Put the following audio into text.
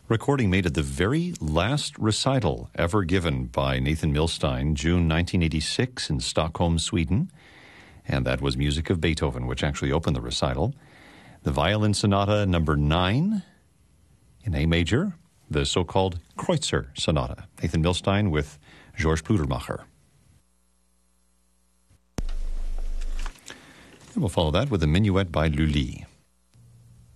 Recording made at the very last recital ever given by Nathan Milstein, June 1986 in Stockholm, Sweden. And that was music of Beethoven, which actually opened the recital. The Violin Sonata number 9 in A major, the so-called Kreutzer Sonata. Nathan Milstein with Georges Pludermacher. And we'll follow that with a minuet by Lully.